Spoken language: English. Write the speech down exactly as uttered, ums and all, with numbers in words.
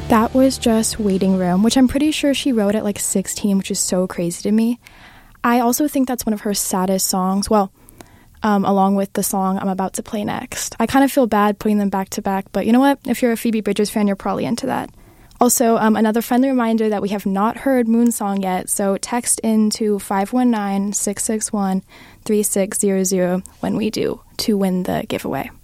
That was just Waiting Room, which I'm pretty sure she wrote at like sixteen, which is so crazy to me. I also think that's one of her saddest songs, well, um, along with the song I'm about to play next. I kind of feel bad putting them back to back, but you know what? If you're a Phoebe Bridgers fan, you're probably into that. Also, um, another friendly reminder that we have not heard Moonsong yet, so text into five one nine, six six one, three six zero zero when we do to win the giveaway.